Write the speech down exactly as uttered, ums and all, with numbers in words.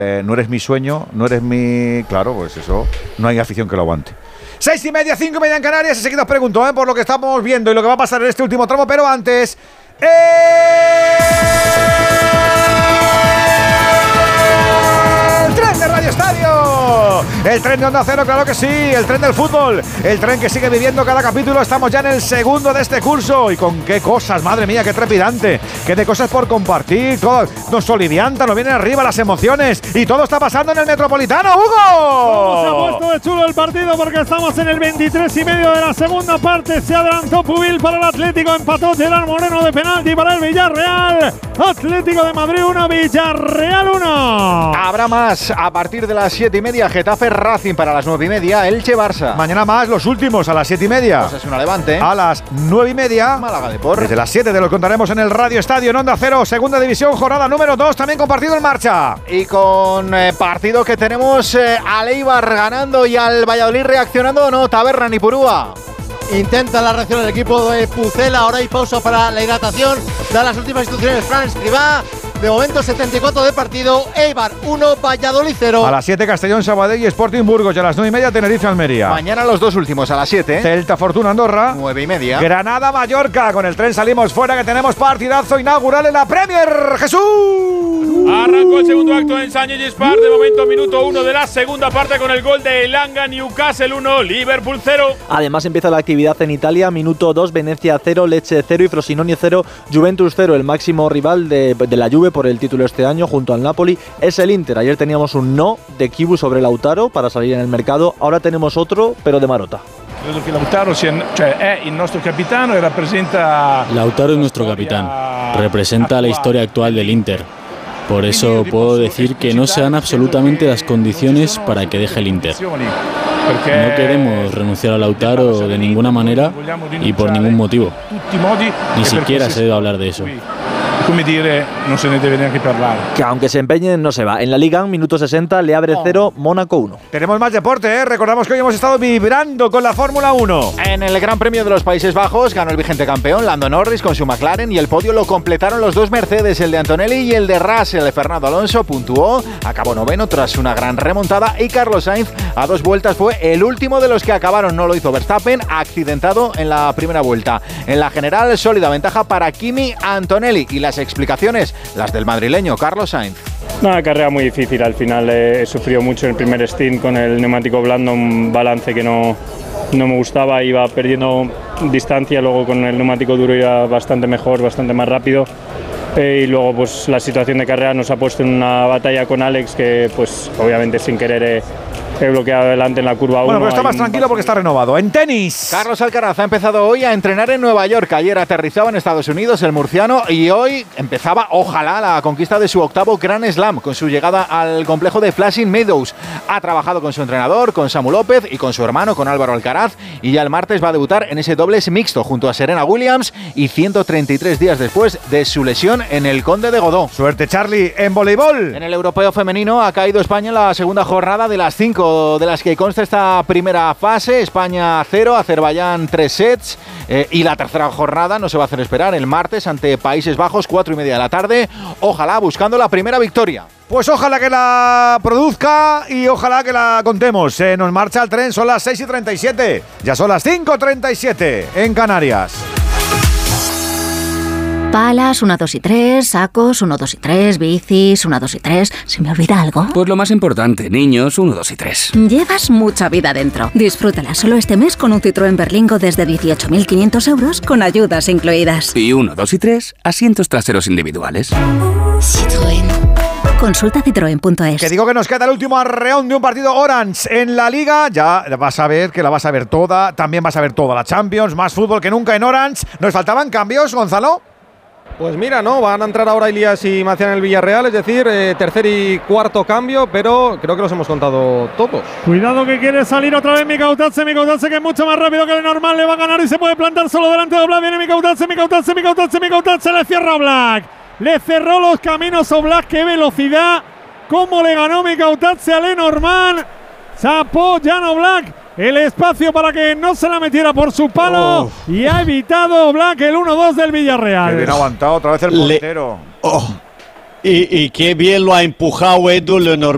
Eh, no eres mi sueño, no eres mi... Claro, pues eso, no hay afición que lo aguante. Seis y media, cinco y media en Canarias. Enseguida os pregunto, ¿eh? por lo que estamos viendo y lo que va a pasar en este último tramo, pero antes... ¡Eh! ¡El tren de Radio Estadio! El tren de Onda Cero, claro que sí. El tren del fútbol. El tren que sigue viviendo cada capítulo. Estamos ya en el segundo de este curso. Y con qué cosas, madre mía, qué trepidante. Qué de cosas por compartir. Todo nos solivianta, nos vienen arriba las emociones. Y todo está pasando en el Metropolitano, ¡Hugo! ¿Cómo se ha puesto de chulo el partido? Porque estamos en el veintitrés y medio de la segunda parte. Se adelantó Pubil para el Atlético. Empató Gerard Moreno de penalti para el Villarreal. Atlético de Madrid uno, Villarreal uno. Habrá más a partir de las siete y media. Getafe Racing para las nueve y media. Elche Barça. Mañana más, los últimos a las siete y media. Pues es una Levante. A las nueve y media. Málaga Depor. Desde las siete te lo contaremos en el Radio Estadio en Onda Cero. Segunda división, jornada número dos. También con partido en marcha. Y con eh, partido que tenemos eh, al Eibar ganando y al Valladolid reaccionando. No, Taberna ni Purúa. Intenta la reacción del equipo de Pucela. Ahora hay pausa para la hidratación. Da las últimas instrucciones Fran Escribá. De momento setenta y cuatro de partido. Eibar uno, Valladolid cero. A las siete Castellón, Sabadell y Sporting Burgos. Y a las nueve y media Tenerife, Almería. Mañana los dos últimos a las siete. Celta Fortuna Andorra. nueve y media. Granada Mallorca. Con el tren salimos fuera que tenemos partidazo inaugural en la Premier. ¡Jesús! Arrancó el segundo acto en St. James's Park. De momento minuto uno de la segunda parte con el gol de Elanga. Newcastle uno, Liverpool cero. Además empieza la actividad en Italia. Minuto dos, Venecia cero, Lecce cero y Frosinone cero, Juventus cero. El máximo rival de, de la Juve por el título este año junto al Napoli es el Inter. Ayer teníamos un no de Kibu sobre Lautaro para salir en el mercado. Ahora tenemos otro, pero de Marota. Credo que Lautaro sia, cioè, è il nostro capitano y representa... Lautaro es nuestro capitán, representa la historia actual del Inter. Por eso puedo decir que no se dan absolutamente las condiciones para que deje el Inter. No queremos renunciar a Lautaro de ninguna manera y por ningún motivo. Ni siquiera se debe hablar de eso. Come dire, non se ne deve neanche parlare. Que aunque se empeñen, no se va. En la Liga, minuto sesenta, Le Havre cero, Mónaco uno. Tenemos más deporte, ¿eh? Recordamos que hoy hemos estado vibrando con la Fórmula uno. En el Gran Premio de los Países Bajos ganó el vigente campeón Lando Norris con su McLaren y el podio lo completaron los dos Mercedes, el de Antonelli y el de Russell. Fernando Alonso puntuó, acabó noveno tras una gran remontada y Carlos Sainz a dos vueltas fue el último de los que acabaron. No lo hizo Verstappen, accidentado en la primera vuelta. En la general, sólida ventaja para Kimi Antonelli y las explicaciones, las del madrileño Carlos Sainz. Una carrera muy difícil, al final he sufrido mucho en el primer stint con el neumático blando, un balance que no, no me gustaba, iba perdiendo distancia, luego con el neumático duro iba bastante mejor, bastante más rápido. Eh, y luego pues la situación de carrera nos ha puesto en una batalla con Alex que pues obviamente sin querer he, he bloqueado adelante en la curva uno. Bueno, pero está más tranquilo porque está renovado. En tenis, Carlos Alcaraz ha empezado hoy a entrenar en Nueva York. Ayer aterrizaba en Estados Unidos el murciano y hoy empezaba, ojalá, la conquista de su octavo Grand Slam con su llegada al complejo de Flushing Meadows. Ha trabajado con su entrenador, con Samu López y con su hermano, con Álvaro Alcaraz, y ya el martes va a debutar en ese dobles mixto junto a Serena Williams y ciento treinta y tres días después de su lesión en el Conde de Godó. Suerte, Charlie, en voleibol. En el europeo femenino ha caído España en la segunda jornada de las cinco de las que consta esta primera fase. España cero, Azerbaiyán tres sets. Eh, y la tercera jornada no se va a hacer esperar el martes ante Países Bajos, cuatro y media de la tarde. Ojalá buscando la primera victoria. Pues ojalá que la produzca y ojalá que la contemos. Se nos marcha el tren, son las seis y treinta y siete. Ya son las cinco y treinta y siete en Canarias. Palas, uno, dos y tres, sacos, uno, dos y tres, bicis, uno, dos y tres. ¿Se me olvida algo? Pues lo más importante, niños, uno, dos y tres. Llevas mucha vida dentro. Disfrútala solo este mes con un Citroën Berlingo desde dieciocho mil quinientos euros con ayudas incluidas. Y uno, dos y tres, asientos traseros individuales. Citroën. Consulta citroen punto es. Que digo que nos queda el último arreón de un partido Orange en la Liga. Ya vas a ver que la vas a ver toda. También vas a ver toda la Champions. Más fútbol que nunca en Orange. ¿Nos faltaban cambios, Gonzalo? Pues mira, no, van a entrar ahora Ilías y Macián en el Villarreal, es decir, eh, tercer y cuarto cambio, pero creo que los hemos contado todos. Cuidado que quiere salir otra vez Mikautadze, Mikautadze que es mucho más rápido que el normal, le va a ganar y se puede plantar solo delante de Oblak, viene Mikautadze, Mikautadze, Mikautadze, Mikautadze, le cierra Oblak, le cerró los caminos Oblak, qué velocidad, cómo le ganó Mikautadze a Lenormand, Zapó Jan Oblak. El espacio para que no se la metiera por su palo oh. y ha evitado Oblak el uno dos del Villarreal. Qué bien aguantado otra vez el portero. Le, oh. y, y qué bien lo ha empujado Edu Lenormand.